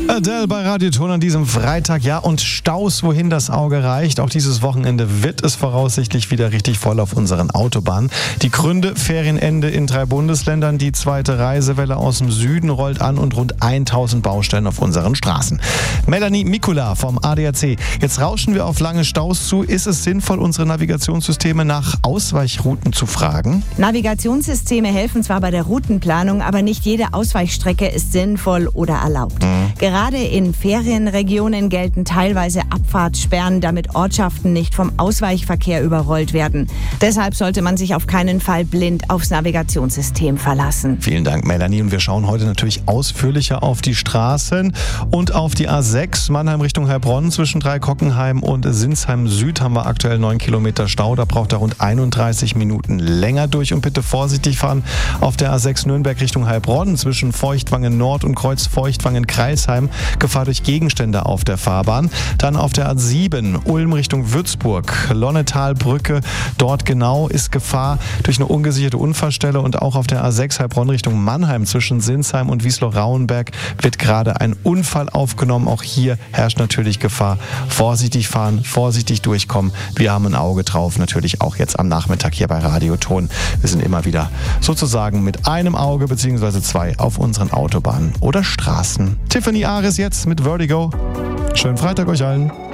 Adele bei Radioton an diesem Freitag. Ja, und Staus, wohin das Auge reicht. Auch dieses Wochenende wird es voraussichtlich wieder richtig voll auf unseren Autobahnen. Die Gründe: Ferienende in 3 Bundesländern. Die zweite Reisewelle aus dem Süden rollt an und rund 1000 Baustellen auf unseren Straßen. Melanie Mikula vom ADAC. Jetzt rauschen wir auf lange Staus zu. Ist es sinnvoll, unsere Navigationssysteme nach Ausweichrouten zu fragen? Navigationssysteme helfen zwar bei der Routenplanung, aber nicht jede Ausweichstrecke ist sinnvoll oder erlaubt. Gerade in Ferienregionen gelten teilweise Abfahrtssperren, damit Ortschaften nicht vom Ausweichverkehr überrollt werden. Deshalb sollte man sich auf keinen Fall blind aufs Navigationssystem verlassen. Vielen Dank, Melanie. Und wir schauen heute natürlich ausführlicher auf die Straßen und auf die A6 Mannheim Richtung Heilbronn. Zwischen Dreikockenheim und Sinsheim Süd haben wir aktuell 9 Kilometer Stau. Da braucht er rund 31 Minuten länger durch. Und bitte vorsichtig fahren auf der A6 Nürnberg Richtung Heilbronn zwischen Feuchtwangen Nord und Kreuz Feuchtwangen-Kreisheim. Gefahr durch Gegenstände auf der Fahrbahn. Dann auf der A7 Ulm Richtung Würzburg, Lonnetalbrücke. Dort genau ist Gefahr durch eine ungesicherte Unfallstelle. Und auch auf der A6 Heilbronn Richtung Mannheim zwischen Sinsheim und Wiesloch-Rauenberg wird gerade ein Unfall aufgenommen. Auch hier herrscht natürlich Gefahr. Vorsichtig fahren, vorsichtig durchkommen. Wir haben ein Auge drauf, natürlich auch jetzt am Nachmittag hier bei Radioton. Wir sind immer wieder sozusagen mit einem Auge bzw. 2 auf unseren Autobahnen oder Straßen. Tiffany Ares jetzt mit Vertigo. Schönen Freitag euch allen.